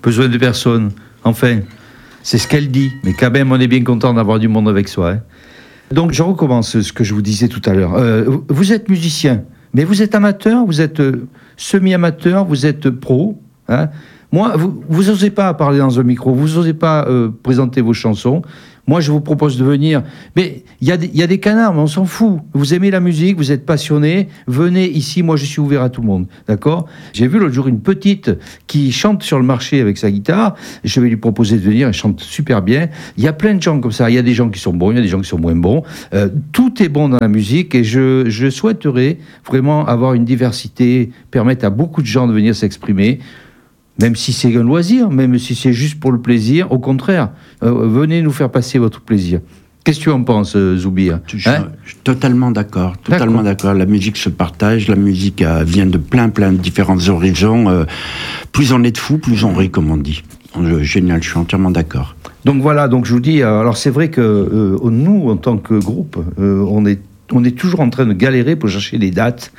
besoin de personne. Enfin, c'est ce qu'elle dit. Mais quand même, on est bien content d'avoir du monde avec soi. Hein. Donc, je recommence ce que je vous disais tout à l'heure. Vous êtes musicien, mais vous êtes amateur, vous êtes semi-amateur, vous êtes pro. Hein. Moi, vous n'osez pas parler dans un micro, vous n'osez pas présenter vos chansons. Moi, je vous propose de venir. Mais il y a des canards, mais on s'en fout. Vous aimez la musique, vous êtes passionné. Venez ici, moi, je suis ouvert à tout le monde. D'accord ? J'ai vu l'autre jour une petite qui chante sur le marché avec sa guitare. Je vais lui proposer de venir, elle chante super bien. Il y a plein de gens comme ça. Il y a des gens qui sont bons, il y a des gens qui sont moins bons. Tout est bon dans la musique et je souhaiterais vraiment avoir une diversité, permettre à beaucoup de gens de venir s'exprimer. Même si c'est un loisir, même si c'est juste pour le plaisir, au contraire, venez nous faire passer votre plaisir. Qu'est-ce que tu en penses, Zoubir ? Je suis totalement d'accord, totalement d'accord. La musique se partage, la musique vient de plein de différents horizons. Plus on est de fous, plus on rit, comme on dit. Génial, je suis entièrement d'accord. Donc voilà, donc je vous dis, alors c'est vrai que nous, en tant que groupe, on est toujours en train de galérer pour chercher des dates.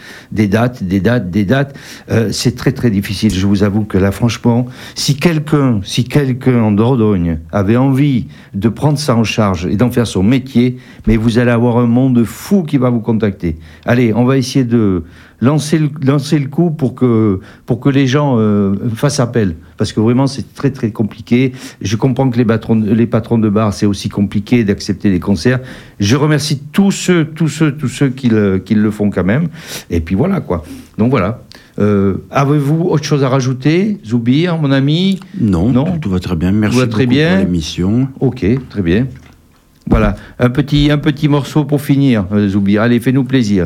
C'est très très difficile. Je vous avoue que là, franchement, si quelqu'un en Dordogne avait envie de prendre ça en charge et d'en faire son métier, mais vous allez avoir un monde fou qui va vous contacter. Allez, on va essayer de lancer le coup pour que les gens fassent appel. Parce que vraiment, c'est très, très compliqué. Je comprends que les patrons de bar, c'est aussi compliqué d'accepter les concerts. Je remercie tous ceux qui le font quand même. Et puis voilà, quoi. Donc voilà. Avez-vous autre chose à rajouter, Zoubir, mon ami ? Non, tout va très bien. Merci beaucoup pour l'émission. Ok, très bien. Voilà, un petit morceau pour finir, Zoubir. Allez, fais-nous plaisir.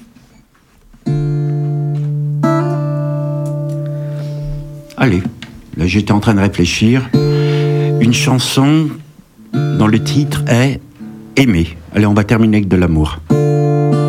Allez, là j'étais en train de réfléchir. Une chanson dont le titre est Aimer. Allez, on va terminer avec de l'amour.